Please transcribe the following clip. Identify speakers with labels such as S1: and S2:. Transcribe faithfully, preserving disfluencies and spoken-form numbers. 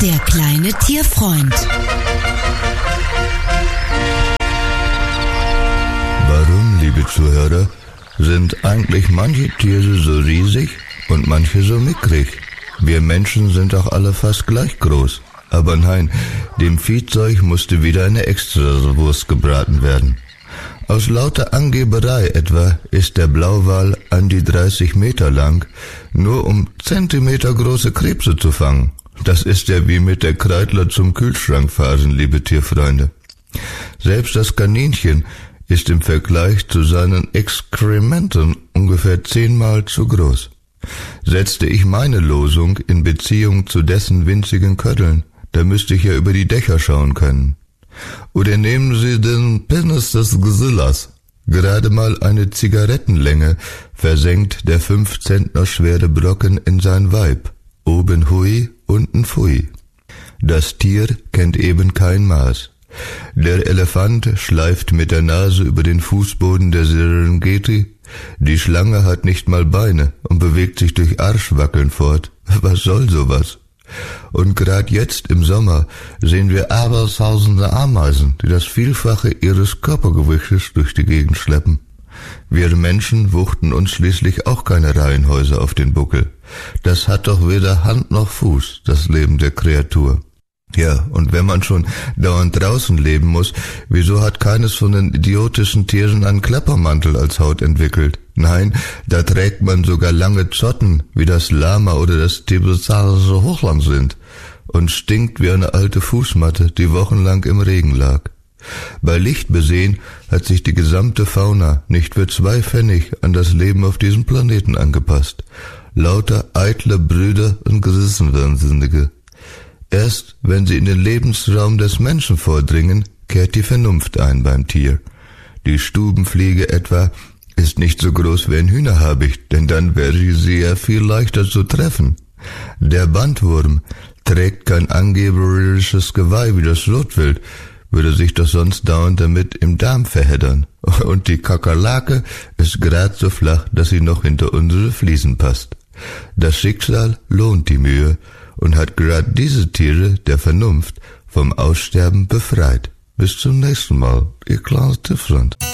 S1: Der kleine Tierfreund.
S2: Warum, liebe Zuhörer, sind eigentlich manche Tiere so riesig und manche so mickrig? Wir Menschen sind doch alle fast gleich groß. Aber nein, dem Viehzeug musste wieder eine Extrawurst gebraten werden. Aus lauter Angeberei etwa ist der Blauwal an die dreißig Meter lang, nur um Zentimeter große Krebse zu fangen. Das ist ja wie mit der Kreidler zum Kühlschrank fahren, liebe Tierfreunde. Selbst das Kaninchen ist im Vergleich zu seinen Exkrementen ungefähr zehnmal zu groß. Setzte ich meine Losung in Beziehung zu dessen winzigen Kötteln, da müsste ich ja über die Dächer schauen können. Oder nehmen Sie den Penis des Gorillas. Gerade mal eine Zigarettenlänge versenkt der fünf Zentner schwere Brocken in sein Weib. Oben hui, unten pfui. Das Tier kennt eben kein Maß. Der Elefant schleift mit der Nase über den Fußboden der Serengeti. Die Schlange hat nicht mal Beine und bewegt sich durch Arschwackeln fort. Was soll sowas? Und gerade jetzt im Sommer sehen wir abertausende Ameisen, die das Vielfache ihres Körpergewichtes durch die Gegend schleppen. Wir Menschen wuchten uns schließlich auch keine Reihenhäuser auf den Buckel. Das hat doch weder Hand noch Fuß, das Leben der Kreatur. Ja, und wenn man schon dauernd draußen leben muss, wieso hat keines von den idiotischen Tieren einen Kleppermantel als Haut entwickelt? Nein, da trägt man sogar lange Zotten, wie das Lama oder das tibetanische Hochland sind, und stinkt wie eine alte Fußmatte, die wochenlang im Regen lag. Bei Licht besehen hat sich die gesamte Fauna nicht für zwei Pfennig an das Leben auf diesem Planeten angepasst. Lauter eitle Brüder und Gerissenwahnsinnige. Erst wenn sie in den Lebensraum des Menschen vordringen, kehrt die Vernunft ein beim Tier. Die Stubenfliege etwa ist nicht so groß wie ein Hühnerhabicht, denn dann wäre sie ja viel leichter zu treffen. Der Bandwurm trägt kein angeberisches Geweih wie das Rotwild, würde sich doch sonst dauernd damit im Darm verheddern. Und die Kakerlake ist grad so flach, dass sie noch hinter unsere Fliesen passt. Das Schicksal lohnt die Mühe und hat gerade diese Tiere der Vernunft vom Aussterben befreit. Bis zum nächsten Mal, ihr kleiner Tierfreund.